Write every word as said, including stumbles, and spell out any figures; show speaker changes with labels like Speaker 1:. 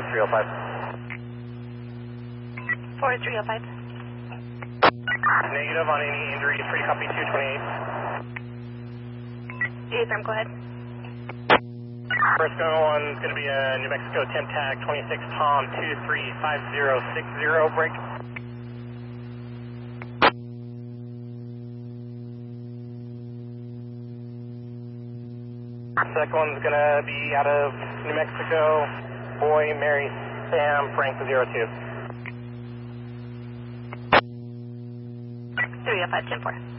Speaker 1: three oh five.
Speaker 2: four three oh five.
Speaker 1: Negative on any injuries, free copy two twenty-eight.
Speaker 2: Affirm, go ahead.
Speaker 1: First one is going to be a New Mexico temp tag twenty-six Tom two three five zero six zero, break. Second one's going to be out of New Mexico, Boy, Mary, Sam, Frank zero two.
Speaker 2: three oh five, ten four.